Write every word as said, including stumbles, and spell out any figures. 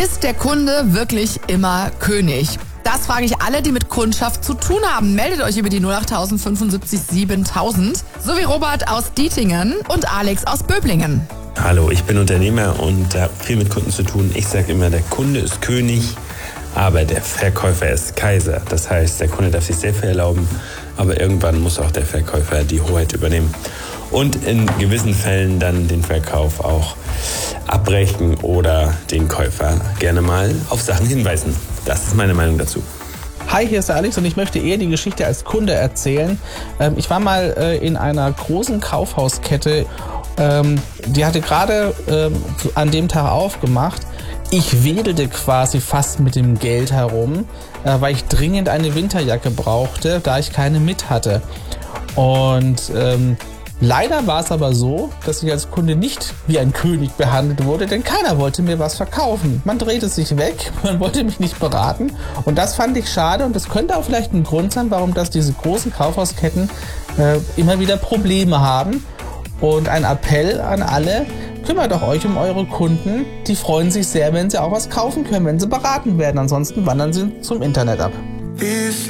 Ist der Kunde wirklich immer König? Das frage ich alle, die mit Kundschaft zu tun haben. Meldet euch über die null acht fünfundsiebzig siebentausend sowie Robert aus Dietingen und Alex aus Böblingen. Hallo, ich bin Unternehmer und habe viel mit Kunden zu tun. Ich sage immer, der Kunde ist König, aber der Verkäufer ist Kaiser. Das heißt, der Kunde darf sich sehr viel erlauben, aber irgendwann muss auch der Verkäufer die Hoheit übernehmen. Und in gewissen Fällen dann den Verkauf auch abbrechen oder den Käufer gerne mal auf Sachen hinweisen. Das ist meine Meinung dazu. Hi, hier ist der Alex und ich möchte eher die Geschichte als Kunde erzählen. Ähm, ich war mal äh, in einer großen Kaufhauskette, ähm, die hatte gerade ähm, an dem Tag aufgemacht. Ich wedelte quasi fast mit dem Geld herum, äh, weil ich dringend eine Winterjacke brauchte, da ich keine mit hatte. Und ähm, leider war es aber so, dass ich als Kunde nicht wie ein König behandelt wurde, denn keiner wollte mir was verkaufen. Man drehte sich weg, man wollte mich nicht beraten und das fand ich schade und das könnte auch vielleicht ein Grund sein, warum das diese großen Kaufhausketten äh, immer wieder Probleme haben. Und ein Appell an alle, kümmert doch euch um eure Kunden, die freuen sich sehr, wenn sie auch was kaufen können, wenn sie beraten werden, ansonsten wandern sie zum Internet ab.